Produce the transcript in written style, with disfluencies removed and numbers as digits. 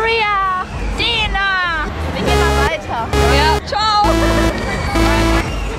Maria, Dina. Wir gehen mal weiter. Ja, ciao.